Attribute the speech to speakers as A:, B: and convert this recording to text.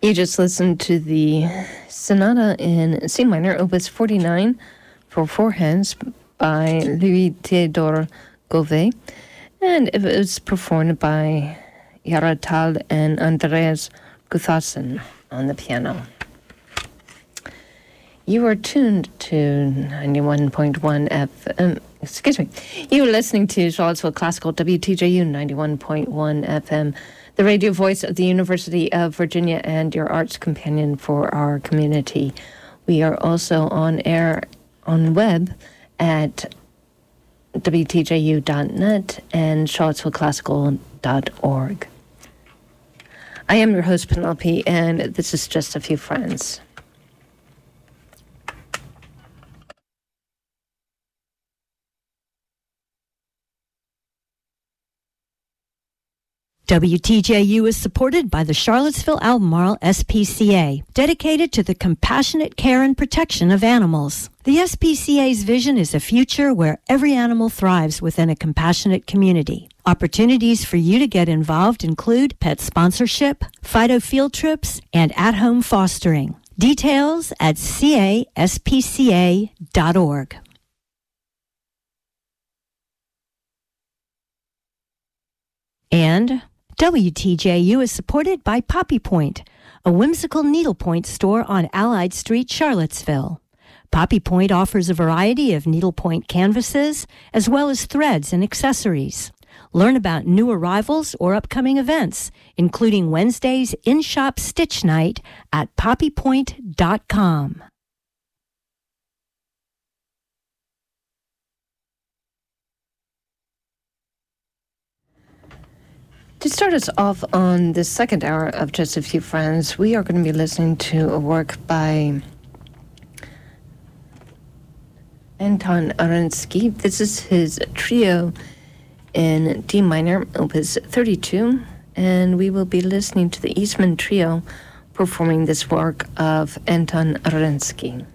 A: You just listened to the Sonata in C minor, Opus 49 for four hands by Louis Théodore Gauvet, and it was performed by Yara Tal and Andreas Guthason on the piano. You are tuned to 91.1 FM. Excuse me. You are listening to Charlottesville Classical WTJU 91.1 FM, the radio voice of the University of Virginia and your arts companion for our community. We are also on air on web at WTJU.net and CharlottesvilleClassical.org. I am your host, Penelope, and this is Just a Few Friends.
B: WTJU is supported by the Charlottesville Albemarle SPCA, dedicated to the compassionate care and protection of animals. The SPCA's vision is a future where every animal thrives within a compassionate community. Opportunities for you to get involved include pet sponsorship, Fido field trips, and at-home fostering. Details at caspca.org. And WTJU is supported by Poppy Point, a whimsical needlepoint store on Allied Street, Charlottesville. Poppy Point offers a variety of needlepoint canvases, as well as threads and accessories. Learn about new arrivals or upcoming events, including Wednesday's in-shop stitch night at poppypoint.com.
A: To start us off on the second hour of Just a Few Friends, we are going to be listening to a work by Anton Arensky. This is his trio in D minor, Opus 32, and we will be listening to the Eastman Trio performing this work of Anton Arensky.